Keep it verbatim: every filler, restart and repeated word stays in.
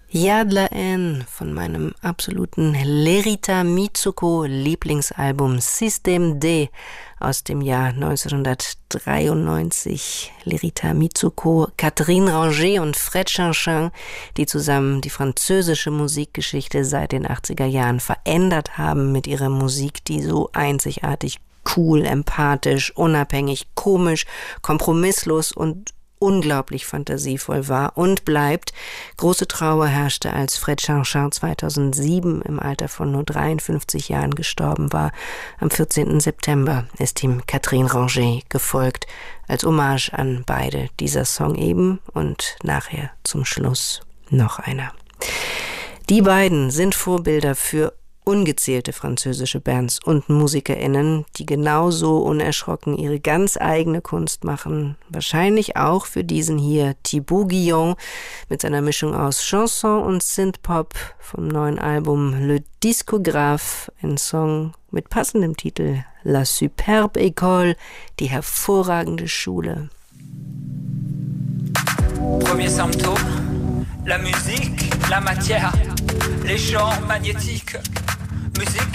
Yad Laen von meinem absoluten Lerita Mitsuko Lieblingsalbum Système D aus dem Jahr neunzehnhundertdreiundneunzig. Lerita Mitsuko, Catherine Ranger und Fred Chanchin, die zusammen die französische Musikgeschichte seit den achtziger Jahren verändert haben mit ihrer Musik, die so einzigartig cool, empathisch, unabhängig, komisch, kompromisslos und unglaublich fantasievoll war und bleibt. Große Trauer herrschte, als Fred Chanchin zweitausendsieben im Alter von nur dreiundfünfzig Jahren gestorben war. Am vierzehnten September ist ihm Catherine Ranger gefolgt. Als Hommage an beide dieser Song eben und nachher zum Schluss noch einer. Die beiden sind Vorbilder für ungezählte französische Bands und MusikerInnen, die genauso unerschrocken ihre ganz eigene Kunst machen. Wahrscheinlich auch für diesen hier Thibaut Guillon mit seiner Mischung aus Chanson und Synthpop vom neuen Album Le Discographe, ein Song mit passendem Titel La Superbe École, die hervorragende Schule. Premier symptôme, la musique, la matière, les champs magnétiques. Musique